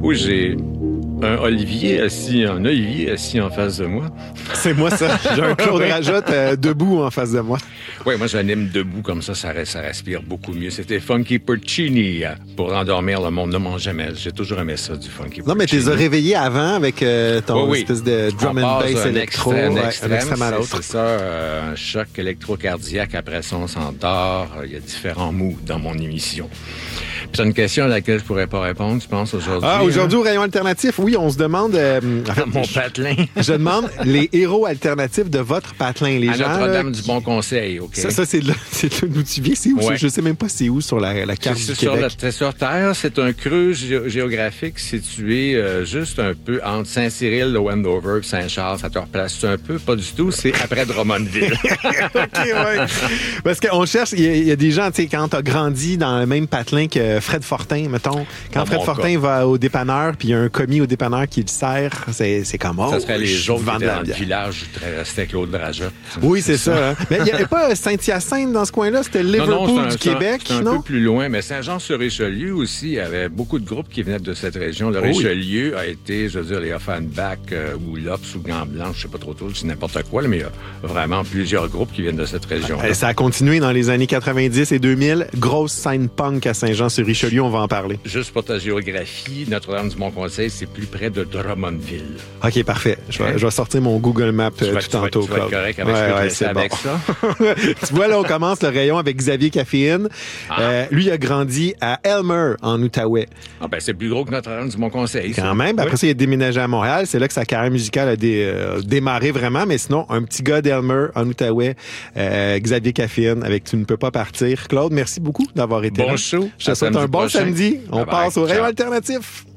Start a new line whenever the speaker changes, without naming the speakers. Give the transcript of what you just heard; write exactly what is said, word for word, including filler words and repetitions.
Oui, j'ai un Olivier assis, un Olivier assis en face de moi.
C'est moi, ça. J'ai un Claude Rajotte euh, debout en face de moi.
Oui, moi, j'anime debout comme ça, ça, ça respire beaucoup mieux. C'était Funky Porcini pour endormir le monde. Ne mange jamais. J'ai toujours aimé ça, du Funky Porcini.
Non, mais tu les as réveillés avant avec euh, ton
oui, oui.
espèce de drum and bass électro.
Un
ouais,
extrême,
un extrême à
c'est,
l'autre.
c'est ça, euh, un choc électrocardiaque. Après ça, on s'endort. Il y a différents moods dans mon émission. Puis c'est une question à laquelle je pourrais pas répondre, tu penses, aujourd'hui?
Ah, aujourd'hui,
hein?
au rayon alternatif, oui, on se demande... Euh, en fait,
Mon
je,
patelin.
je demande les héros alternatifs de votre patelin. Les
à
gens,
Notre-Dame
là,
du
qui-
Bon Conseil, OK?
Ça, ça c'est là, c'est là d'où tu viens. C'est où?
Ouais.
ça? Je sais même pas c'est où sur la, la carte
C'est
du
sur,
Québec.
la- c'est sur Terre, c'est un creux gé- géographique situé euh, juste un peu entre Saint-Cyril, le Wendover et Saint-Charles. Ça te replace un peu? Pas du tout, c'est après Drummondville.
OK, ouais. Parce qu'on cherche, il y, a- il y a des gens, tu sais, quand t'as grandi dans le même patelin que Fred Fortin, mettons, quand
Dans
Fred
mon
Fortin
cas.
va au dépanneur, puis il y a un commis au dépanneur qui le sert, c'est, c'est comme, oh,
Ça serait les
je
autres qui
vends de
étaient
la
dans le
bière.
village où restait Claude Drajotte.
Oui, c'est ça. Hein. Mais il n'y avait pas Saint-Hyacinthe dans ce coin-là, c'était Liverpool
Non, non, c'est un,
du
c'est un-
Québec,
c'est un
non?
peu plus loin, mais Saint-Jean-sur-Richelieu aussi, il y avait beaucoup de groupes qui venaient de cette région. Le
Oh oui.
Richelieu a été, je veux dire, les Offenbach euh, ou Lops ou Gants Blancs, je sais pas trop trop, c'est n'importe quoi, là, mais il y a vraiment plusieurs groupes qui viennent de cette région.
Eh, Ça a continué dans les années quatre-vingt-dix et deux mille. Grosse scène punk à Saint-Jean-sur-Richelieu, on va en parler.
Juste pour ta géographie, Notre-Dame-du-Mont-Conseil, c'est plus près de Drummondville.
OK, parfait. Je vais,
Hein?
je vais sortir mon Google Maps
Tu
euh,
vas-
tout
tu vas-
tantôt,
tu vas être
Claude.
correct avec ce que je vais laisser avec ça.
Tu vois, là, on commence le rayon avec Xavier Caféine.
Ah.
Euh, lui, il a grandi à Elmer, en Outaouais.
Ah ben, c'est plus gros que Notre-Dame-du-Mont-Conseil. ça.
Quand même. Après
Oui.
ça, il a déménagé à Montréal. C'est là que sa carrière musicale a dé- euh, démarré vraiment. Mais sinon, un petit gars d'Elmer, en Outaouais, euh, Xavier Caféine, avec Tu ne peux pas partir. Claude, merci beaucoup d'avoir été
Bon
là.
show.
Je te
À
souhaite
samedi
un bon
prochain.
samedi. On
Bye bye.
passe au rayon
Ciao.
alternatif.